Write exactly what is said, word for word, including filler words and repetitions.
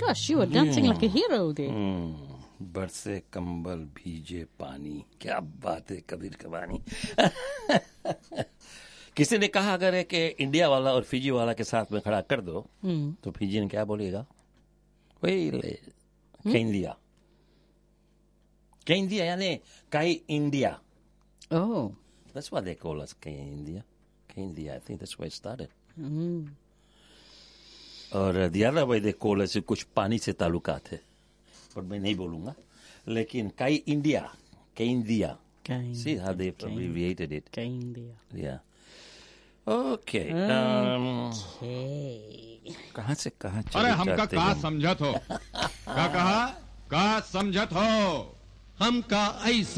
gosh, you were dancing like a hero there. हम्म, बरसे कंबल भीजे पानी, क्या बात है कबीर कबानी। किसी ने कहा अगर है कि इंडिया वाला और फिजी वाला के साथ में खड़ा कर दो तो फिजी ने क्या बोलेगा? वही ले केंदिया, केंदिया यानी काई India. Oh. That's why they call us K-India. K-India, I think that's where it started. Mm. और the other way they call us कुछ पानी से ताल्लुकात है, पर मैं नहीं बोलूँगा, लेकिन काई India, K-India. See how they abbreviated it. K-India. Yeah. Okay. Um, Okay. कहाँ से कहाँ चले अरे हमका जाते का हम? समझत हो? का कहा? का समझत हो? हमका ऐसा